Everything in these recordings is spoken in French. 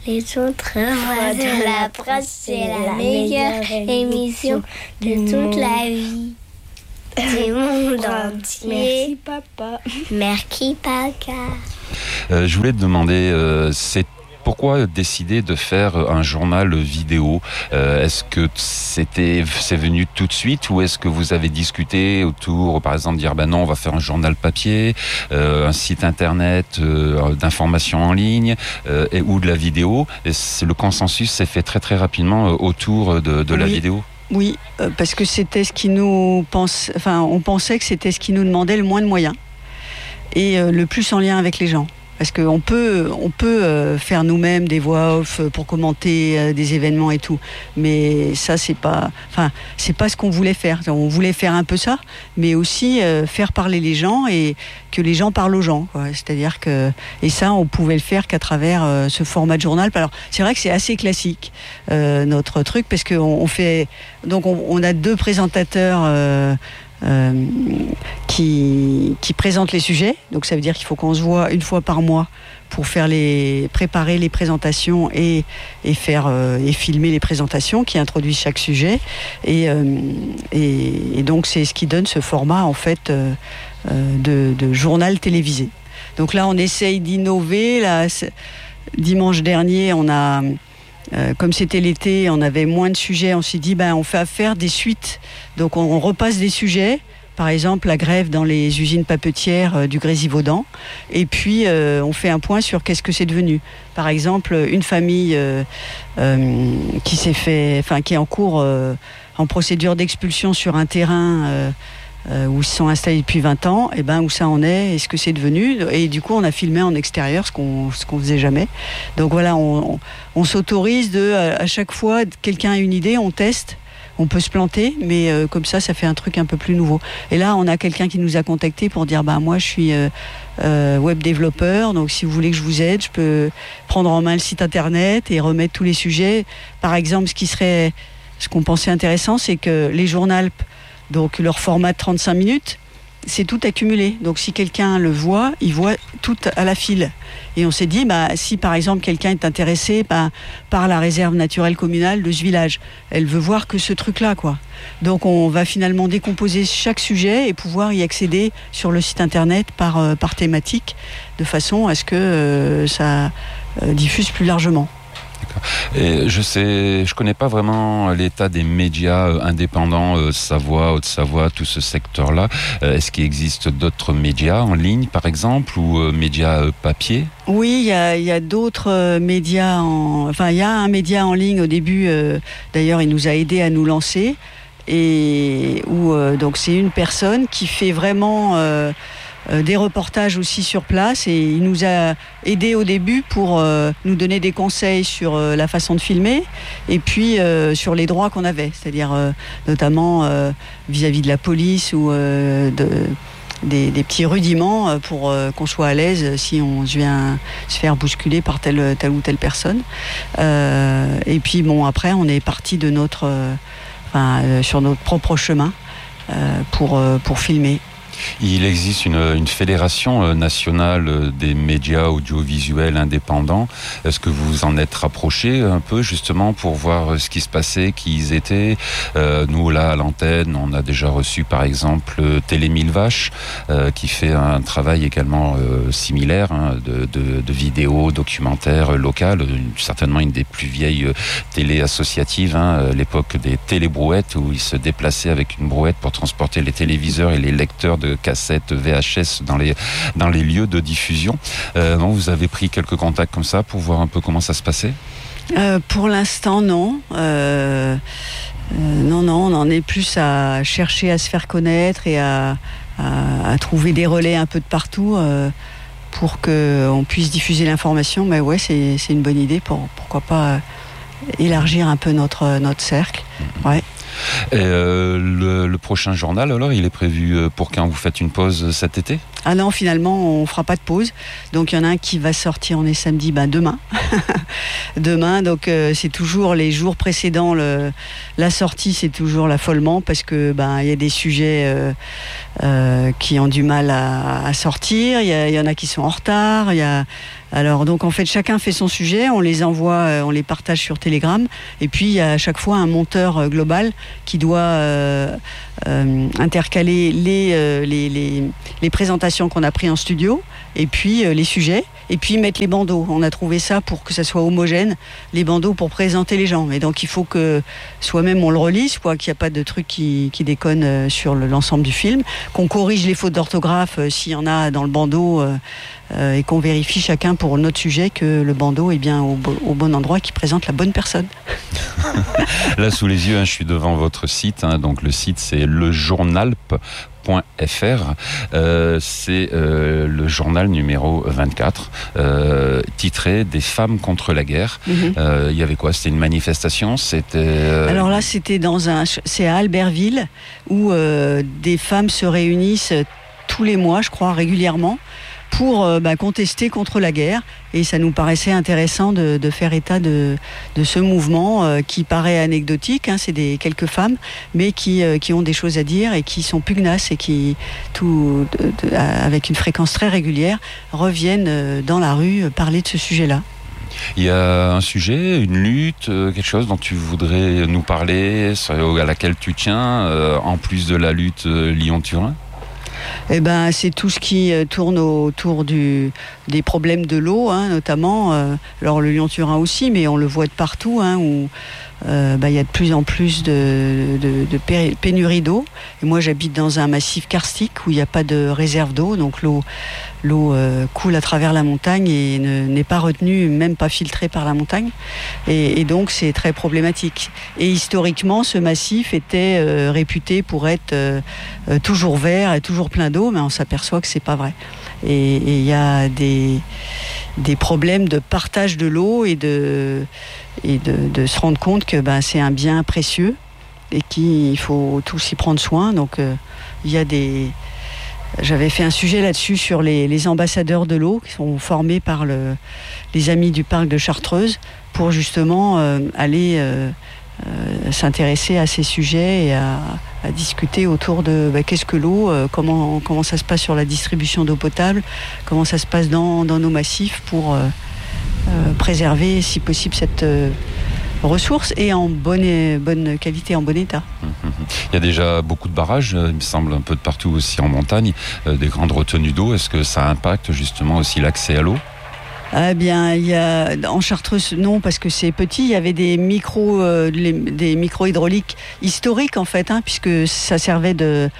Les autres voix de la presse, c'est la meilleure émission de toute la vie. Du monde entier. Merci papa. Merci papa. Je voulais te demander, pourquoi décider de faire un journal vidéo ? Est-ce que c'est venu tout de suite ou est-ce que vous avez discuté autour, par exemple, dire non, on va faire un journal papier, un site internet d'information en ligne ou de la vidéo ? Le consensus s'est fait très très rapidement autour de la vidéo. Oui, parce que c'était ce qui on pensait que c'était ce qui nous demandait le moins de moyens et le plus en lien avec les gens. Parce qu'on peut faire nous-mêmes des voix off pour commenter des événements et tout, mais ça c'est pas ce qu'on voulait faire. On voulait faire un peu ça, mais aussi faire parler les gens et que les gens parlent aux gens, quoi. C'est-à-dire que ça on pouvait le faire qu'à travers ce format de journal. Alors c'est vrai que c'est assez classique notre truc parce que on a deux présentateurs. Qui présentent les sujets, donc ça veut dire qu'il faut qu'on se voit une fois par mois pour préparer les présentations et filmer les présentations qui introduisent chaque sujet et donc c'est ce qui donne ce format en fait de journal télévisé. Donc là on essaye d'innover. Là, dimanche dernier on a comme c'était l'été, on avait moins de sujets. On s'est dit, on fait affaire des suites. Donc on repasse des sujets. Par exemple, la grève dans les usines papetières du Grésivaudan. Et puis, on fait un point sur qu'est-ce que c'est devenu. Par exemple, une famille qui est en cours, en procédure d'expulsion sur un terrain où ils se sont installés depuis 20 ans, où ça en est, et ce que c'est devenu. Et du coup, on a filmé en extérieur, ce qu'on faisait jamais. Donc voilà, on s'autorise à chaque fois, quelqu'un a une idée, on teste. On peut se planter, mais comme ça fait un truc un peu plus nouveau. Et là, on a quelqu'un qui nous a contacté pour dire, moi, je suis web développeur, donc si vous voulez que je vous aide, je peux prendre en main le site internet et remettre tous les sujets. Par exemple, ce qu'on pensait intéressant, c'est que les journals, donc leur format de 35 minutes, c'est tout accumulé. Donc si quelqu'un le voit, il voit tout à la file. Et on s'est dit, si par exemple quelqu'un est intéressé par la réserve naturelle communale de ce village, elle veut voir que ce truc-là, quoi. Donc on va finalement décomposer chaque sujet et pouvoir y accéder sur le site internet par thématique, de façon à ce que ça diffuse plus largement. Et je connais pas vraiment l'état des médias indépendants, Savoie, Haute-Savoie, tout ce secteur-là. Est-ce qu'il existe d'autres médias en ligne, par exemple, ou médias papier ? Oui, il y a d'autres médias. Il y a un média en ligne au début. D'ailleurs, il nous a aidés à nous lancer. Et donc c'est une personne qui fait vraiment des reportages aussi sur place, et il nous a aidés au début pour nous donner des conseils sur la façon de filmer et puis sur les droits qu'on avait, c'est-à-dire notamment vis-à-vis de la police ou des petits rudiments pour qu'on soit à l'aise si on vient se faire bousculer par telle ou telle personne. Et puis après on est parti de sur notre propre chemin pour filmer. Il existe une fédération nationale des médias audiovisuels indépendants. Est-ce que vous vous en êtes rapproché un peu justement pour voir ce qui se passait, qui ils étaient ? Nous là à l'antenne, on a déjà reçu par exemple Télé Mille Vaches qui fait un travail également similaire de vidéos, documentaires locales, certainement une des plus vieilles télé associatives, l'époque des télébrouettes où ils se déplaçaient avec une brouette pour transporter les téléviseurs et les lecteurs de cassettes VHS dans les lieux de diffusion. Vous avez pris quelques contacts comme ça pour voir un peu comment ça se passait ? Pour l'instant, non. Non, on en est plus à chercher à se faire connaître et à trouver des relais un peu de partout pour qu'on puisse diffuser l'information. Mais ouais, c'est une bonne idée. Pourquoi pas élargir un peu notre cercle. Ouais. Et le prochain journal, alors, il est prévu pour quand vous faites une pause cet été ? Ah non, finalement, on fera pas de pause. Donc, il y en a un qui va sortir, on est samedi, demain. Demain, donc c'est toujours les jours précédents. La sortie, c'est toujours l'affolement parce que il y a des sujets qui ont du mal à sortir. Il y en a qui sont en retard. Il y a Alors donc en fait chacun fait son sujet, on les envoie, on les partage sur Telegram, et puis il y a à chaque fois un monteur global qui doit intercaler les présentations qu'on a prises en studio, et puis les sujets, et puis mettre les bandeaux. On a trouvé ça pour que ça soit homogène, les bandeaux pour présenter les gens. Et donc il faut que soi-même on le relise, quoi, qu'il n'y a pas de trucs qui déconnent sur l'ensemble du film, qu'on corrige les fautes d'orthographe s'il y en a dans le bandeau, et qu'on vérifie chacun pour notre sujet que le bandeau est bien au bon endroit, qui présente la bonne personne. Là sous les yeux, je suis devant votre site, donc le site c'est lejournalp.fr. C'est le journal numéro 24, titré Des femmes contre la guerre. Il y avait quoi? C'était une manifestation? Alors là, c'est à Albertville, où des femmes se réunissent tous les mois, je crois, régulièrement, pour contester contre la guerre. Et ça nous paraissait intéressant de faire état de ce mouvement qui paraît anecdotique, c'est quelques femmes, mais qui ont des choses à dire et qui sont pugnaces et qui, avec une fréquence très régulière, reviennent dans la rue parler de ce sujet-là. Il y a un sujet, une lutte, quelque chose dont tu voudrais nous parler, à laquelle tu tiens, en plus de la lutte Lyon-Turin? Eh ben, c'est tout ce qui tourne autour des problèmes de l'eau, notamment. Alors le Lyon-Turin aussi, mais on le voit de partout, où il y a de plus en plus de pénurie d'eau. Et moi, j'habite dans un massif karstique où il n'y a pas de réserve d'eau, donc l'eau coule à travers la montagne et n'est pas retenue, même pas filtrée par la montagne. Et donc, c'est très problématique. Et historiquement, ce massif était réputé pour être toujours vert et toujours plein d'eau, mais on s'aperçoit que c'est pas vrai. Et il y a des problèmes de partage de l'eau et de se rendre compte que c'est un bien précieux et qu'il faut tous y prendre soin. Donc il y a j'avais fait un sujet là-dessus sur les ambassadeurs de l'eau qui sont formés par les amis du parc de Chartreuse pour justement aller s'intéresser à ces sujets et à discuter autour de qu'est-ce que l'eau, comment ça se passe sur la distribution d'eau potable, comment ça se passe dans nos massifs pour préserver si possible cette ressource et en bonne qualité, en bon état. Il y a déjà beaucoup de barrages, il me semble, un peu de partout aussi en montagne, des grandes retenues d'eau. Est-ce que ça impacte justement aussi l'accès à l'eau? Eh bien, il y a en Chartreuse, non, parce que c'est petit. Il y avait des micros hydrauliques historiques en fait, puisque ça servait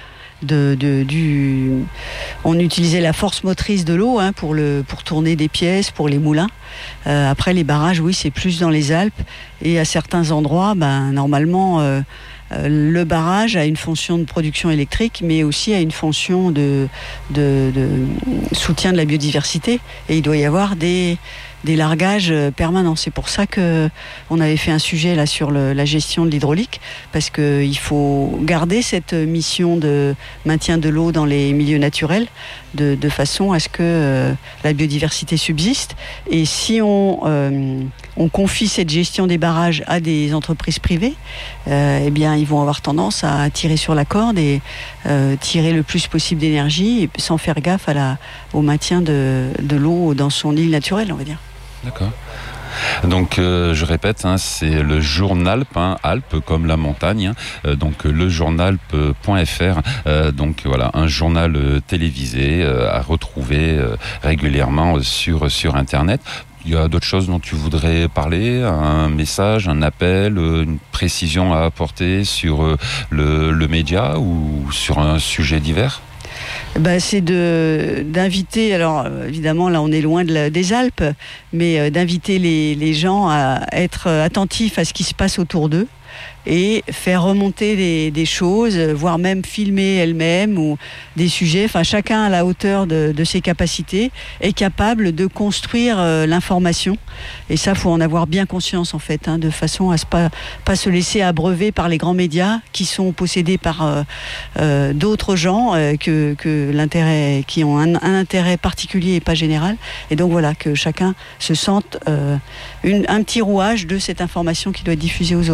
on utilisait la force motrice de l'eau pour tourner des pièces, pour les moulins. Après les barrages, oui, c'est plus dans les Alpes et à certains endroits, normalement. Le barrage a une fonction de production électrique, mais aussi a une fonction de soutien de la biodiversité. Et il doit y avoir des largages permanents. C'est pour ça qu'on avait fait un sujet là sur la gestion de l'hydraulique, parce qu'il faut garder cette mission de maintien de l'eau dans les milieux naturels, de façon à ce que la biodiversité subsiste. Et si on confie cette gestion des barrages à des entreprises privées, eh bien, ils vont avoir tendance à tirer sur la corde et tirer le plus possible d'énergie sans faire gaffe au maintien de l'eau dans son île naturelle, on va dire. D'accord. Donc je répète, c'est le Journalp, Alpes comme la montagne, donc lejournalp.fr, donc voilà, un journal télévisé à retrouver régulièrement sur Internet. Il y a d'autres choses dont tu voudrais parler, un message, un appel, une précision à apporter sur le média ou sur un sujet divers? C'est d'inviter, alors évidemment là on est loin des Alpes, mais d'inviter les gens à être attentifs à ce qui se passe autour d'eux et faire remonter des choses, voire même filmer elle-même ou des sujets. Enfin, chacun à la hauteur de ses capacités est capable de construire l'information. Et ça, faut en avoir bien conscience en fait, de façon à pas se laisser abreuver par les grands médias qui sont possédés par d'autres gens qui ont un intérêt particulier et pas général. Et donc voilà, que chacun se sente un petit rouage de cette information qui doit être diffusée aux autres.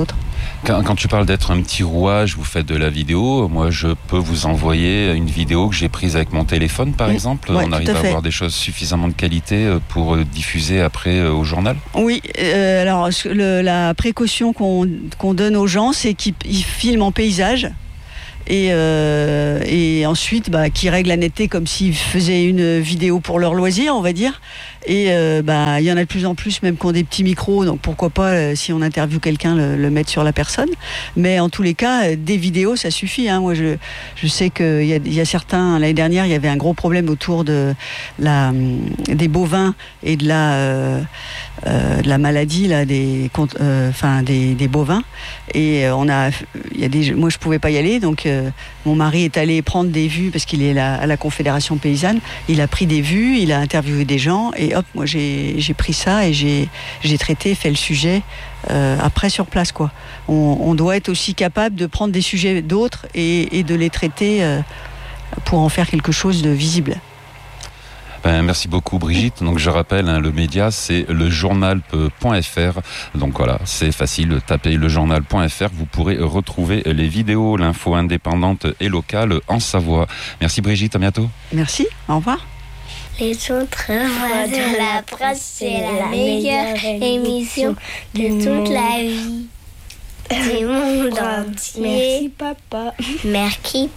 Quand tu parles d'être un petit rouage, vous faites de la vidéo. Moi, je peux vous envoyer une vidéo que j'ai prise avec mon téléphone, par exemple. Ouais, on arrive à avoir des choses suffisamment de qualité pour diffuser après au journal. Oui, alors la précaution qu'on donne aux gens, c'est qu'ils filment en paysage. Et ensuite qui règlent la netteté comme s'ils faisaient une vidéo pour leur loisir, on va dire. Et il y en a de plus en plus même qui ont des petits micros, donc pourquoi pas si on interviewe quelqu'un le mettre sur la personne. Mais en tous les cas, des vidéos ça suffit, hein. Moi je sais qu'il y a certains, l'année dernière il y avait un gros problème autour de des bovins et de la maladie là, des bovins. Et moi je pouvais pas y aller, donc mon mari est allé prendre des vues parce qu'il est à la Confédération paysanne. Il a pris des vues, il a interviewé des gens et hop, moi j'ai pris ça et j'ai traité, fait le sujet après sur place, quoi. On doit être aussi capable de prendre des sujets d'autres et de les traiter pour en faire quelque chose de visible. Merci beaucoup Brigitte. Donc je rappelle, le média c'est lejournal.fr. Donc voilà, c'est facile, tapez lejournal.fr, vous pourrez retrouver les vidéos, l'info indépendante et locale en Savoie. Merci Brigitte, à bientôt. Merci, au revoir. Les autres voix de la presse, c'est la meilleure émission de toute la vie. Du monde entier. Merci papa. Merci